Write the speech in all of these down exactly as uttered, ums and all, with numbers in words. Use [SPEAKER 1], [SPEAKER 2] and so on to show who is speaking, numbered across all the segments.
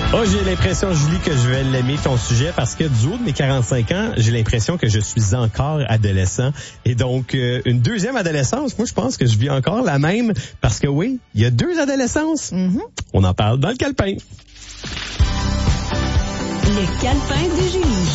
[SPEAKER 1] Oh, j'ai l'impression, Julie, que je vais l'aimer ton sujet parce que du haut de mes quarante-cinq ans, j'ai l'impression que je suis encore adolescent. Et donc, euh, une deuxième adolescence, moi, je pense que je vis encore la même parce que oui, il y a deux adolescences. Mm-hmm. On en parle dans le calepin.
[SPEAKER 2] Le calepin de Julie.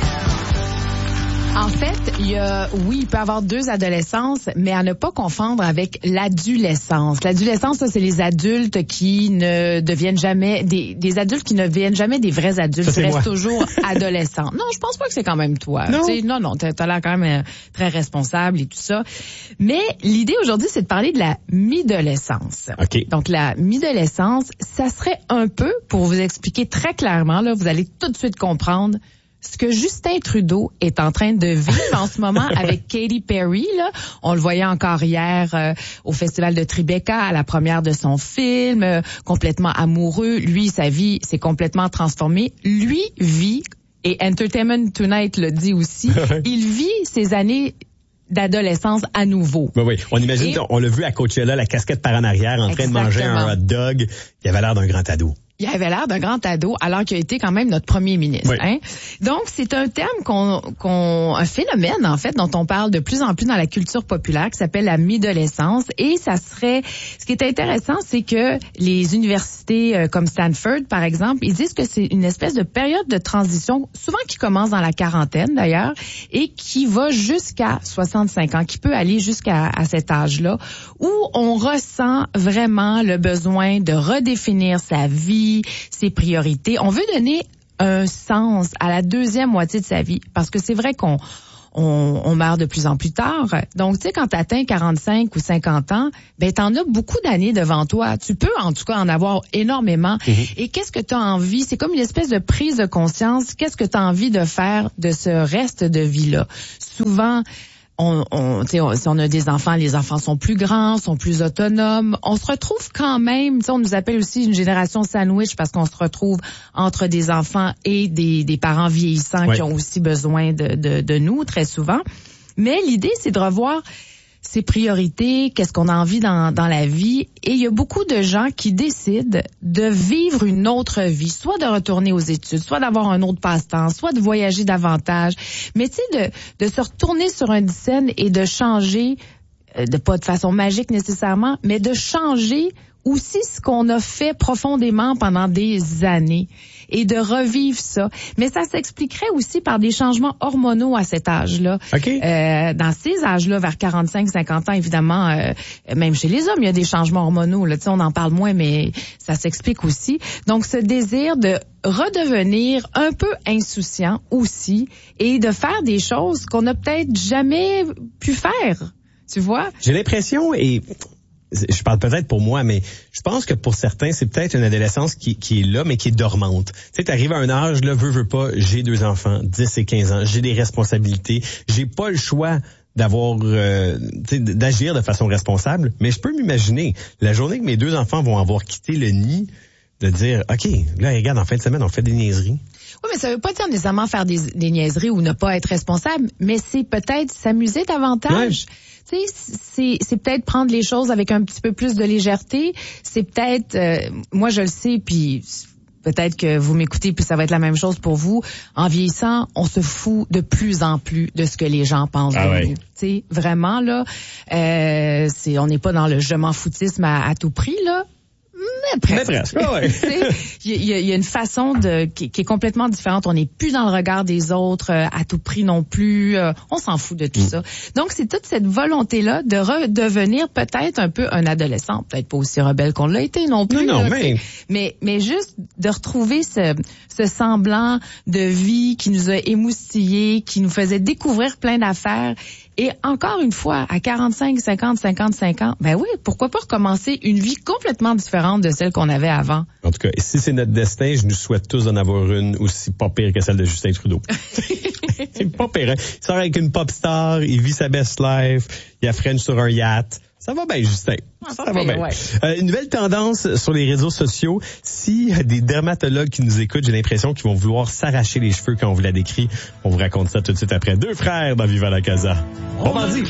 [SPEAKER 3] En fait, il y a, oui, il peut y avoir deux adolescences, mais à ne pas confondre avec l'adolescence. L'adolescence, ça, c'est les adultes qui ne deviennent jamais, des, des adultes qui ne deviennent jamais des vrais adultes, qui restent moi. toujours adolescents. Non, je pense pas que c'est quand même toi.
[SPEAKER 1] Non,
[SPEAKER 3] t'sais, non, non, t'as, t'as l'air quand même euh, très responsable et tout ça. Mais l'idée aujourd'hui, c'est de parler de la mi-adolescence.
[SPEAKER 1] Okay.
[SPEAKER 3] Donc, la mi-adolescence, ça serait un peu, pour vous expliquer très clairement, là, vous allez tout de suite comprendre ce que Justin Trudeau est en train de vivre en ce moment avec Katy Perry. Là. On le voyait encore hier euh, au Festival de Tribeca, à la première de son film, euh, complètement amoureux. Lui, sa vie s'est complètement transformée. Lui vit, et Entertainment Tonight le dit aussi, il vit ses années d'adolescence à nouveau.
[SPEAKER 1] Oui, oui. On imagine, et, on l'a vu à Coachella, la casquette par en arrière, en train exactement. de manger un hot dog. Il avait l'air d'un grand ado.
[SPEAKER 3] Il avait l'air d'un grand ado, alors qu'il a été quand même notre premier ministre.
[SPEAKER 1] Oui.
[SPEAKER 3] Hein? Donc, c'est un terme qu'on, qu'on, un phénomène, en fait, dont on parle de plus en plus dans la culture populaire, qui s'appelle la mi-adolescence. Et ça serait, ce qui est intéressant, c'est que les universités euh, comme Stanford, par exemple, ils disent que c'est une espèce de période de transition, souvent qui commence dans la quarantaine, d'ailleurs, et qui va jusqu'à soixante-cinq ans, qui peut aller jusqu'à à cet âge-là, où on ressent vraiment le besoin de redéfinir sa vie, ses priorités. On veut donner un sens à la deuxième moitié de sa vie, parce que c'est vrai qu'on on, on meurt de plus en plus tard. Donc, tu sais, quand tu atteins quarante-cinq ou cinquante ans, ben t'en as beaucoup d'années devant toi. Tu peux, en tout cas, en avoir énormément. Mm-hmm. Et qu'est-ce que tu as envie? C'est comme une espèce de prise de conscience. Qu'est-ce que tu as envie de faire de ce reste de vie-là? Souvent, On, on, on, si on a des enfants, les enfants sont plus grands, sont plus autonomes. On se retrouve quand même, on nous appelle aussi une génération sandwich parce qu'on se retrouve entre des enfants et des, des parents vieillissants ouais. qui ont aussi besoin de, de, de nous très souvent. Mais l'idée, c'est de revoir ses priorités, qu'est-ce qu'on a envie dans, dans la vie. Et il y a beaucoup de gens qui décident de vivre une autre vie, soit de retourner aux études, soit d'avoir un autre passe-temps, soit de voyager davantage. Mais tu sais, de, de se retourner sur une scène et de changer, de pas de façon magique nécessairement, mais de changer aussi ce qu'on a fait profondément pendant des années et de revivre ça. Mais ça s'expliquerait aussi par des changements hormonaux à cet âge-là.
[SPEAKER 1] Okay.
[SPEAKER 3] Euh, dans ces âges-là, vers quarante-cinq cinquante ans, évidemment, euh, même chez les hommes, il y a des changements hormonaux. Là, on en parle moins, mais ça s'explique aussi. Donc, ce désir de redevenir un peu insouciant aussi et de faire des choses qu'on n'a peut-être jamais pu faire. Tu vois?
[SPEAKER 1] J'ai l'impression, et je parle peut-être pour moi, mais je pense que pour certains, c'est peut-être une adolescence qui, qui est là, mais qui est dormante. Tu sais, t'arrives à un âge, là, veux, veux pas, j'ai deux enfants, dix et quinze ans, j'ai des responsabilités, j'ai pas le choix d'avoir, euh, tu sais, d'agir de façon responsable, mais je peux m'imaginer, la journée que mes deux enfants vont avoir quitté le nid, de dire, OK, là, regarde, en fin de semaine, on fait des niaiseries.
[SPEAKER 3] Oui, mais ça veut pas dire nécessairement faire des, des niaiseries ou ne pas être responsable, mais c'est peut-être s'amuser davantage. Ouais. Tu sais, c'est, c'est peut-être prendre les choses avec un petit peu plus de légèreté. C'est peut-être, euh, moi je le sais, puis peut-être que vous m'écoutez, puis ça va être la même chose pour vous. En vieillissant, on se fout de plus en plus de ce que les gens pensent
[SPEAKER 1] ah
[SPEAKER 3] de
[SPEAKER 1] ouais.
[SPEAKER 3] nous. Tu sais, vraiment là, euh, c'est, on n'est pas dans le je m'en foutisme à, à tout prix là. Mais presque.
[SPEAKER 1] Mais presque, ouais.
[SPEAKER 3] Il y, y a une façon de qui, qui est complètement différente. On n'est plus dans le regard des autres euh, à tout prix non plus. Euh, on s'en fout de tout mm. ça. Donc, c'est toute cette volonté-là de redevenir peut-être un peu un adolescent. Peut-être pas aussi rebelle qu'on l'a été non plus.
[SPEAKER 1] Non, non,
[SPEAKER 3] là,
[SPEAKER 1] mais...
[SPEAKER 3] mais... Mais juste de retrouver ce, ce semblant de vie qui nous a émoustillés, qui nous faisait découvrir plein d'affaires. Et encore une fois, à quarante-cinq, cinquante, cinquante-cinq ans, ben oui, pourquoi pas recommencer une vie complètement différente de celle qu'on avait avant.
[SPEAKER 1] En tout cas, si c'est notre destin, je nous souhaite tous d'en avoir une aussi pas pire que celle de Justin Trudeau. C'est pas pire, hein? Il sort avec une pop star, il vit sa best life, il a French sur un yacht. Ça va bien, Justin.
[SPEAKER 3] Ah,
[SPEAKER 1] ça va bien. Ouais. Euh, une nouvelle tendance sur les réseaux sociaux. S'il y a des dermatologues qui nous écoutent, j'ai l'impression qu'ils vont vouloir s'arracher les cheveux quand on vous la décrit. On vous raconte ça tout de suite après Deux frères dans Viva la Casa. Bon mardi!